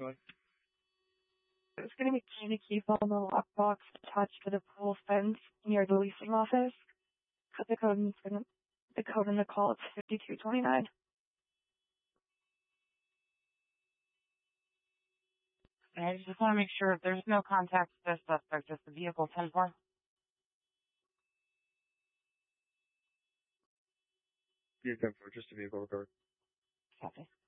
It's going to be key to keep on the lockbox attached to the pool fence near the leasing office. Cut the code in the call, it's 5229. I just want to make sure there's no contact with the suspect, just the vehicle 10-4. Yeah, 10-4, just a vehicle record. Copy.